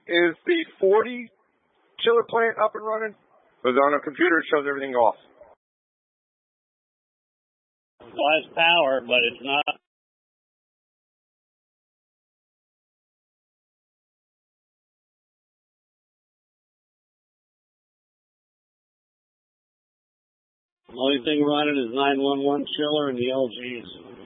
Is the 40 chiller plant up and running? Because on a computer it shows everything off. Well, it's power, but it's not. The only thing running is 911 chiller and the LGs.